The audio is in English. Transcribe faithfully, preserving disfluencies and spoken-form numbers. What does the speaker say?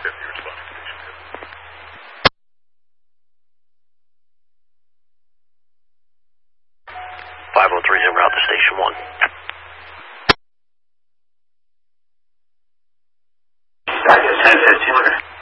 fifty responding station two. five oh three en route to station one. ten fifteen.